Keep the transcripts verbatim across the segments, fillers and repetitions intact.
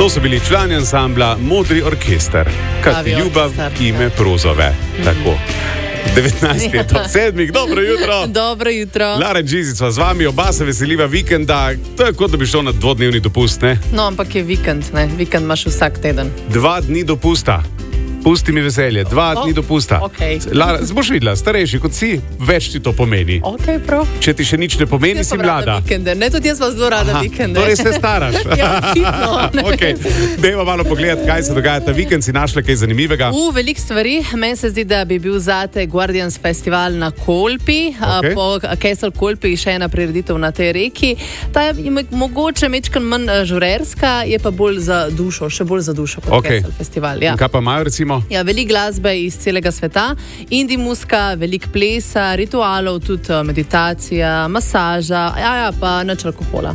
To so bili člani ansambla Modri orkester, Kati ljubav ime Prozove. Tako. devetnajst let od sedmih, dobro jutro. Dobro jutro. Lara in Džizi sva z vami, oba se veseliva vikenda. To je kot da bi šel na dvodnevni dopust, ne? No, ampak je vikend, ne? Vikend imaš vsak teden. Dva dni dopusta. Pusti mi veselje, dva oh, dni dopusta. Okay. Lara, boš videla, starejši kot si, več ti to pomeni. Okay, prav. Če ti še nič ne pomeni, si mlada. Ne, tudi jaz pa zelo rada vikende. Torej se staraš. Ja, očitno. Okay. Dajmo malo pogledati, kaj se dogaja ta vikend. Si našla kaj zanimivega? U, veliko stvari. Meni se zdi, da bi bil zate Guardians festival na Kolpi. Okay. Po Castle Kolpi še ena prireditev na tej reki. Ta je mogoče mečkan manj žurerska, je pa bolj za dušo, še bolj za dušo kot okay. Castle festival. Ja. In kaj pa imajo recimo? Ja, veliko glasbe iz celega sveta, indie muska, veliko plesa, ritualov, tudi meditacija, masaža, ja, ja, pa nič alkohola.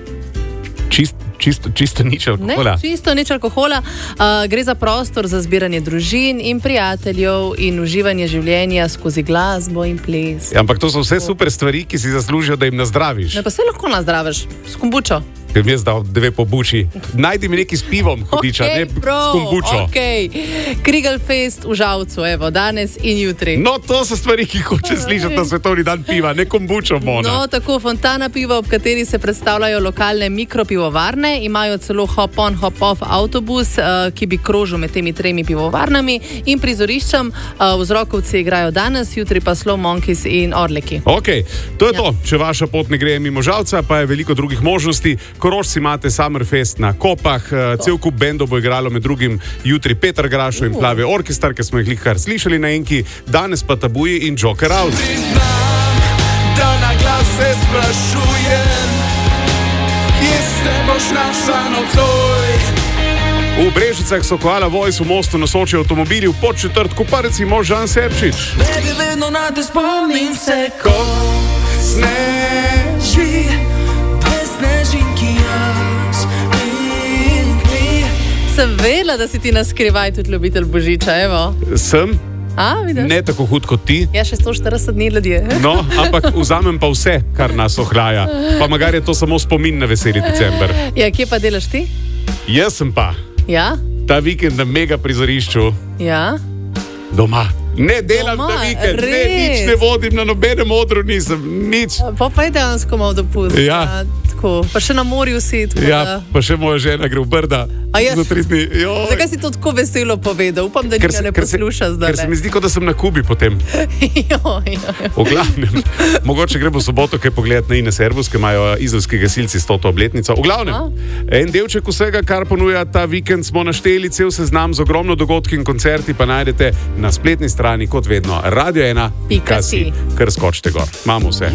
Čist, čisto, čisto nič alkohola? Ne, čisto nič alkohola. Uh, gre za prostor za zbiranje družin in prijateljev in uživanje življenja skozi glasbo in ples. Ja, ampak to so vse super stvari, ki si zaslužijo, da jim nazdraviš. Ne, pa se lahko nazdraviš s kombučo. Ker mi je zdal dve pobuči. Najdi mi neki s pivom, hudiča, okay, ne bro, s kombučo. Okay. Krigelfest v Žalcu, evo, danes in jutri. No, to so stvari, ki hoče slišati na svetovni dan piva, ne kombučo, Mona. No, tako, fontana piva, ob kateri se predstavljajo lokalne mikropivovarne, imajo celo hop-on, hop-off avtobus, uh, ki bi krožil med temi tremi pivovarnami in prizoriščem. Uh, Vzrokovci igrajo danes, jutri pa Slow Monkeys in Orleki. Ok, to je ja. to. Če vaša pot ne gre mimo Žalca, pa je veliko drugih možnosti. Korošci imate Summerfest na Kopah, cel kup bendov bo igralo med drugim jutri Petar Grašo in Plave orkestar, ki smo jih kar slišali na enki, danes pa Tabuji in Joker Out. Priznam, da na glas se sprašujem, kje se boš našla nocoj. V Brežicah so Koala Voice v mostu na Soči avtomobili, v Podčetrtku pa recimo Žan Serčič. Baby, vedno na te spomnim se, ko sneži. Seveda, da si ti na skrivaj tudi ljubitelj Božiča, evo. Sem? A, vidiš? Ne tako hud kot ti. Ja, še sto štirideset dni ljudje. No, ampak vzamem pa vse, kar nas ohlaja. Pa magari je to samo spomin na veseli december. Ja, kje pa delaš ti? Jaz sem pa. Ja? Ta vikend na mega prizorišču. Ja? Doma. Ne delam Doma, ta vikend, res? ne, nič ne vodim, na nobenem odru nisem, nič. Pa pa je dejansko malo dopust. Ja. Tako, pa še na morju si. Ja, da... pa še moja žena gre v Brda. A je? Za tri dni. Zakaj si to tako veselo povedal? Upam, da nikaj ne posluša zdaj. Ker se mi zdi, kot da sem na Kubi potem. jo, jo. V glavnem, mogoče gre bo soboto kaj pogledati na Ines Servus, ki imajo izolski gasilci s to obletnico. V glavnem, A? en delček vsega, kar ponuja ta vikend, smo našteli, cel seznam z ogromno dogodki in koncerti pa najdete na spletni strani, kot vedno, radio ena pika si. Kar skočite gor. Imamo vse.